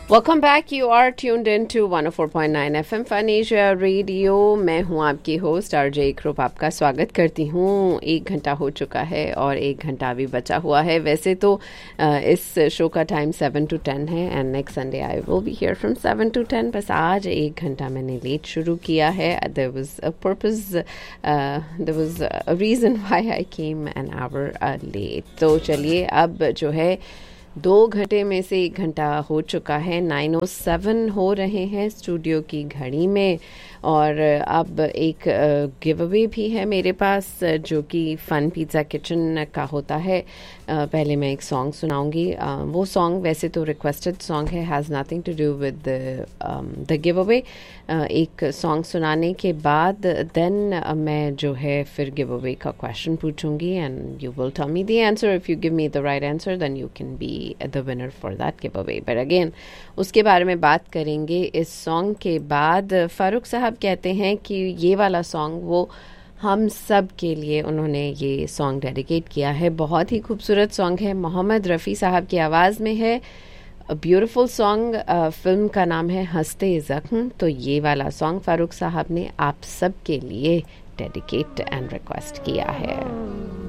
Welcome back. You are tuned in to 104.9 FM Fun Asia Radio. मैं हूँ आपकी host RJ इकरूप. आपका स्वागत करती हूँ. 1 घंटा हो चुका है और 1 घंटा भी बचा हुआ है. वैसे तो इस शो का टाइम 7 to 10 है and next Sunday I will be here from 7 to 10. बस आज 1 घंटा मैंने लेट शुरू किया है. There was a purpose, there was a reason why I came an hour late. तो चलिए अब जो है 2 घंटे में से 1 घंटा हो चुका है. 9:07 हो रहे हैं स्टूडियो की घड़ी में. और अब एक गिव अवे भी है मेरे पास जो कि फन पिज़्ज़ा किचन का होता है. पहले मैं एक सॉन्ग सुनाऊंगी. वो सॉन्ग वैसे तो रिक्वेस्टेड सॉन्ग है, has nothing to do with the give away. एक सॉन्ग सुनाने के बाद देन मैं जो है फिर गिव अवे का क्वेश्चन पूछूंगी and you will tell me the answer. If you give me the right answer then you can be the winner for that give away. But again उसके बारे में बात करेंगे इस सॉन्ग के बाद. फारूक साहब कहते हैं कि ये वाला सॉन्ग वो हम सब के लिए उन्होंने ये सॉन्ग डेडिकेट किया है. बहुत ही खूबसूरत सॉन्ग है. मोहम्मद रफ़ी साहब की आवाज़ में है. Beautiful song. फिल्म का नाम है हंसते ज़ख्म. तो ये वाला सॉन्ग फारूक साहब ने आप सब के लिए डेडिकेट एंड रिक्वेस्ट किया है.